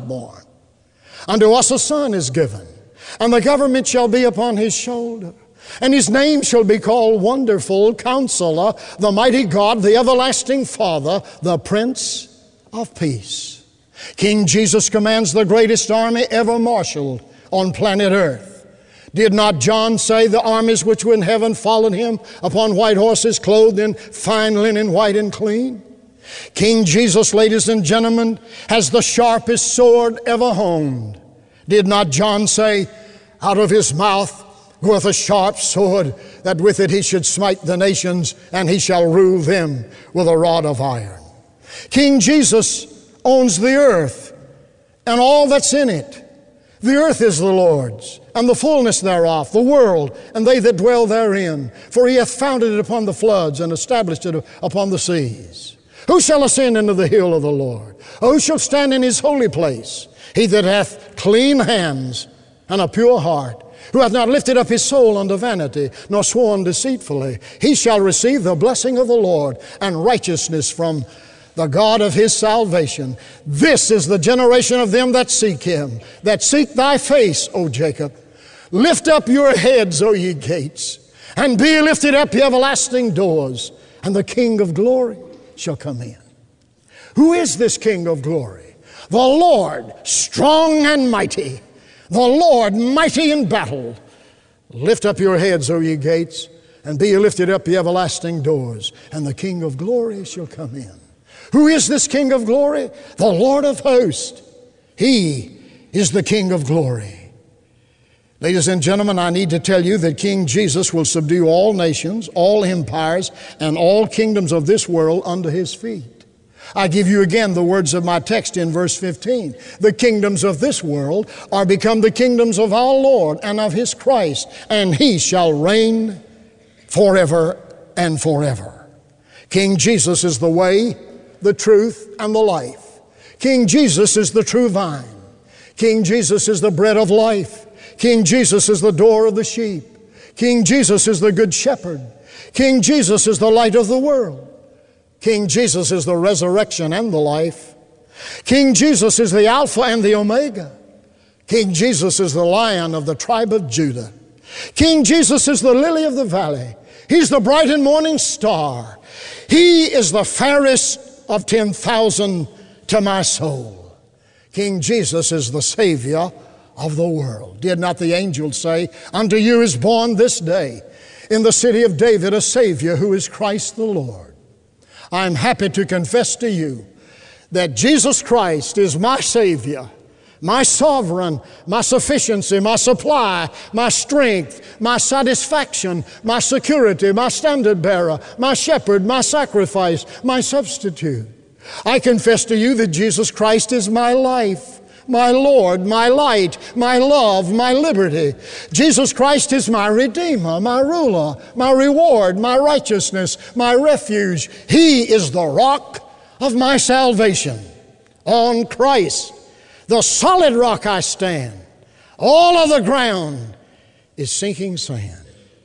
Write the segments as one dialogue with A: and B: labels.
A: born. Unto us a son is given, and the government shall be upon his shoulder. And his name shall be called Wonderful, Counselor, the Mighty God, the Everlasting Father, the Prince of Peace. King Jesus commands the greatest army ever marshaled on planet Earth. Did not John say the armies which were in heaven followed him upon white horses, clothed in fine linen, white and clean? King Jesus, ladies and gentlemen, has the sharpest sword ever honed. Did not John say, out of his mouth goeth a sharp sword, that with it he should smite the nations, and he shall rule them with a rod of iron? King Jesus owns the earth and all that's in it. The earth is the Lord's, and the fullness thereof, the world, and they that dwell therein. For he hath founded it upon the floods, and established it upon the seas. Who shall ascend into the hill of the Lord? Or who shall stand in his holy place? He that hath clean hands and a pure heart, who hath not lifted up his soul unto vanity, nor sworn deceitfully, he shall receive the blessing of the Lord, and righteousness from the God of his salvation. This is the generation of them that seek him, that seek thy face, O Jacob. Lift up your heads, O ye gates, and be lifted up, ye everlasting doors, and the King of glory shall come in. Who is this King of glory? The Lord, strong and mighty, the Lord mighty in battle. Lift up your heads, O ye gates, and be lifted up, ye everlasting doors, and the King of glory shall come in. Who is this King of glory? The Lord of hosts. He is the King of glory. Ladies and gentlemen, I need to tell you that King Jesus will subdue all nations, all empires, and all kingdoms of this world under his feet. I give you again the words of my text in verse 15. The kingdoms of this world are become the kingdoms of our Lord and of his Christ, and he shall reign forever and forever. King Jesus is the way, the truth, and the life. King Jesus is the true vine. King Jesus is the bread of life. King Jesus is the door of the sheep. King Jesus is the good shepherd. King Jesus is the light of the world. King Jesus is the resurrection and the life. King Jesus is the Alpha and the Omega. King Jesus is the Lion of the tribe of Judah. King Jesus is the lily of the valley. He's the bright and morning star. He is the fairest of 10,000 to my soul. King Jesus is the Savior of the world. Did not the angels say, unto you is born this day in the city of David a Savior who is Christ the Lord? I'm happy to confess to you that Jesus Christ is my Savior, my sovereign, my sufficiency, my supply, my strength, my satisfaction, my security, my standard bearer, my shepherd, my sacrifice, my substitute. I confess to you that Jesus Christ is my life, my Lord, my light, my love, my liberty. Jesus Christ is my Redeemer, my ruler, my reward, my righteousness, my refuge. He is the rock of my salvation. On Christ, the solid rock, I stand. All of the ground is sinking sand.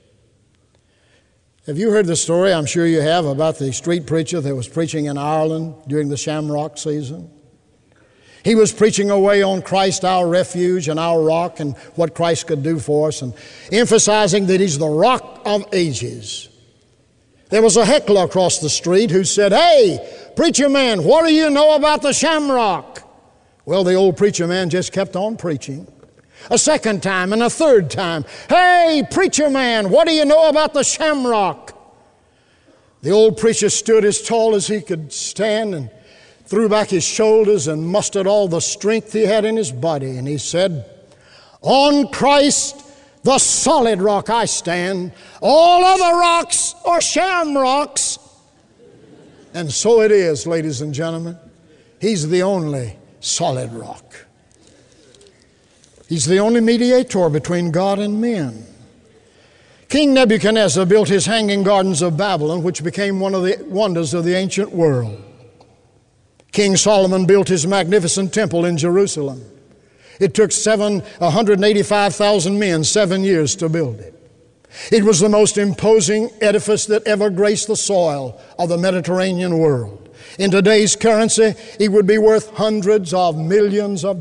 A: Have you heard the story, I'm sure you have, about the street preacher that was preaching in Ireland during the Shamrock season? He was preaching away on Christ, our refuge and our rock, and what Christ could do for us, and emphasizing that he's the rock of ages. There was a heckler across the street who said, "Hey, preacher man, what do you know about the Shamrock?" Well, the old preacher man just kept on preaching. A second time and a third time, "Hey, preacher man, what do you know about the Shamrock?" The old preacher stood as tall as he could stand and threw back his shoulders and mustered all the strength he had in his body. And he said, "On Christ, the solid rock, I stand. All other rocks are shamrocks." And so it is, ladies and gentlemen. He's the only solid rock. He's the only mediator between God and men. King Nebuchadnezzar built his hanging gardens of Babylon, which became one of the wonders of the ancient world. King Solomon built his magnificent temple in Jerusalem. It took 185,000 men 7 years to build it. It was the most imposing edifice that ever graced the soil of the Mediterranean world. In today's currency, it would be worth hundreds of millions of